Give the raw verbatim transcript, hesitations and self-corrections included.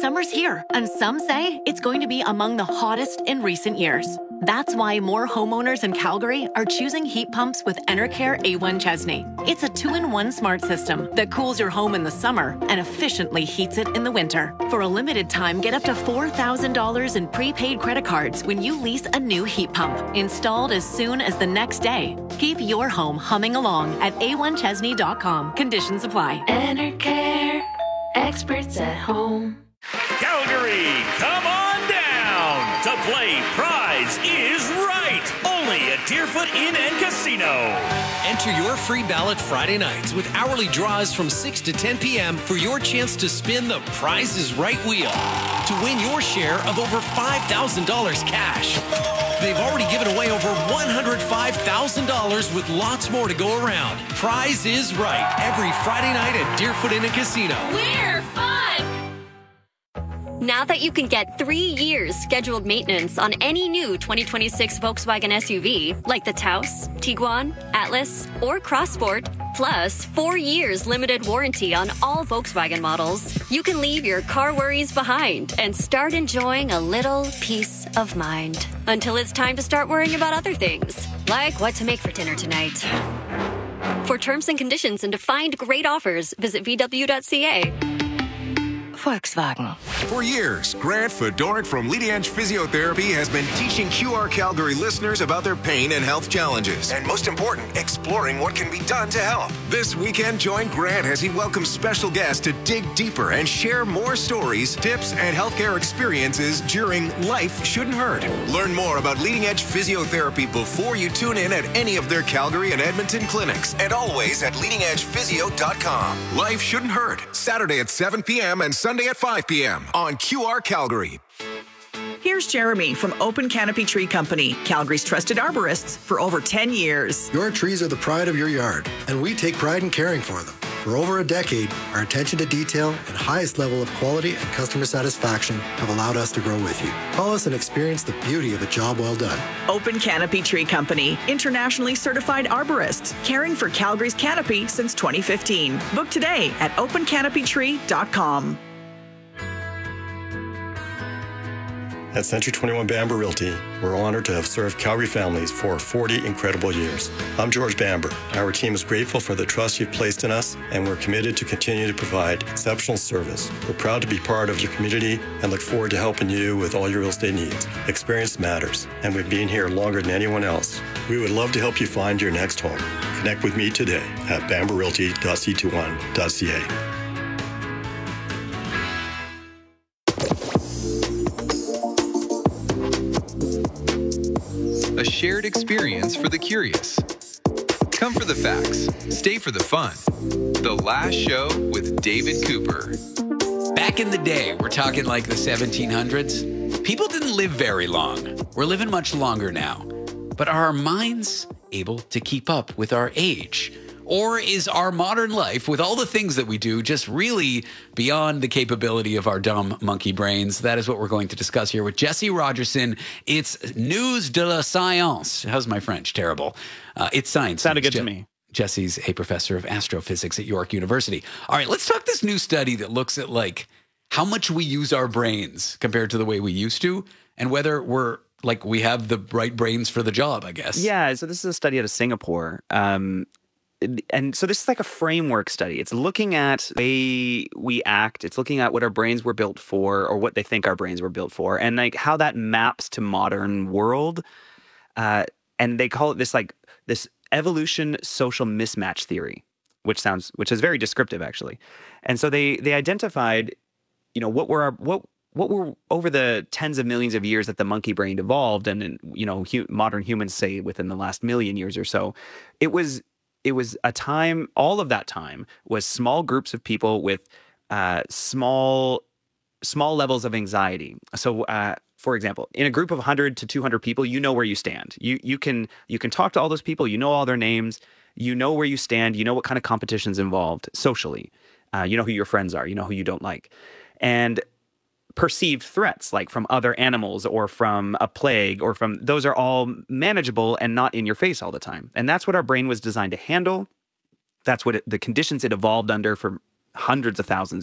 Summer's here, and some say it's going to be among the hottest in recent years. That's why more homeowners in Calgary are choosing heat pumps with Enercare A one Chesney. It's a two-in-one smart system that cools your home in the summer and efficiently heats it in the winter. For a limited time, get up to four thousand dollars in prepaid credit cards when you lease a new heat pump, installed as soon as the next day. Keep your home humming along at A one Chesney dot com. Conditions apply. Enercare, experts at home. Calgary, come on down to play Prize is Right, only at Deerfoot Inn and Casino. Enter your free ballot Friday nights with hourly draws from six to ten p.m. for your chance to spin the Prize is Right wheel to win your share of over five thousand dollars cash. They've already given away over one hundred five thousand dollars with lots more to go around. Prize is Right every Friday night at Deerfoot Inn and Casino. We're fun! Now that you can get three years scheduled maintenance on any new twenty twenty-six Volkswagen S U V, like the Taos, Tiguan, Atlas, or Crossport, plus four years limited warranty on all Volkswagen models, you can leave your car worries behind and start enjoying a little peace of mind. Until it's time to start worrying about other things, like what to make for dinner tonight. For terms and conditions and to find great offers, visit V W dot C A. Volkswagen. For years, Grant Fedoruk from Leading Edge Physiotherapy has been teaching Q R Calgary listeners about their pain and health challenges, and most important, exploring what can be done to help. This weekend, join Grant as he welcomes special guests to dig deeper and share more stories, tips, and healthcare experiences during Life Shouldn't Hurt. Learn more about Leading Edge Physiotherapy before you tune in at any of their Calgary and Edmonton clinics, and always at leading edge physio dot com. Life Shouldn't Hurt, Saturday at seven p.m. and Sunday at five p.m. on Q R Calgary. Here's Jeremy from Open Canopy Tree Company, Calgary's trusted arborists for over ten years. Your trees are the pride of your yard, and we take pride in caring for them. For over a decade, our attention to detail and highest level of quality and customer satisfaction have allowed us to grow with you. Call us and experience the beauty of a job well done. Open Canopy Tree Company, internationally certified arborists, caring for Calgary's canopy since twenty fifteen. Book today at open canopy tree dot com. At Century twenty-one Bamber Realty, we're honored to have served Calgary families for forty incredible years. I'm George Bamber. Our team is grateful for the trust you've placed in us, and we're committed to continue to provide exceptional service. We're proud to be part of your community and look forward to helping you with all your real estate needs. Experience matters, and we've been here longer than anyone else. We would love to help you find your next home. Connect with me today at bamber realty dot c twenty-one dot c a. A shared experience for the curious. Come for the facts, stay for the fun. The Last Show with David Cooper. Back in the day, we're talking like the seventeen hundreds, people didn't live very long. We're living much longer now. But are our minds able to keep up with our age? Or is our modern life, with all the things that we do, just really beyond the capability of our dumb monkey brains? That is what we're going to discuss here with Jesse Rogerson. It's News de la Science. How's my French? Terrible. Uh, it's science. Sounded good Je- to me. Jesse's a professor of astrophysics at York University. All right, let's talk this new study that looks at like how much we use our brains compared to the way we used to, and whether we're like we have the right brains for the job, I guess. Yeah, so this is a study out of Singapore. Um, And so this is like a framework study. It's looking at the way we act. It's looking at what our brains were built for, or what they think our brains were built for, and like how that maps to modern world. Uh, and they call it this like this evolution social mismatch theory, which sounds which is very descriptive actually. And so they they identified, you know, what were our what what were over the tens of millions of years that the monkey brain evolved, and you know, hu- modern humans say within the last million years or so, it was. It was a time, all of that time was small groups of people with uh, small small levels of anxiety. So, uh, for example, in a group of one hundred to two hundred people, you know where you stand. You you can you can talk to all those people. You know all their names. You know where you stand. You know what kind of competition's involved socially. Uh, you know who your friends are. You know who you don't like. And perceived threats like from other animals or from a plague or from those are all manageable and not in your face all the time. And that's what our brain was designed to handle. That's what it, the conditions it evolved under for hundreds of thousands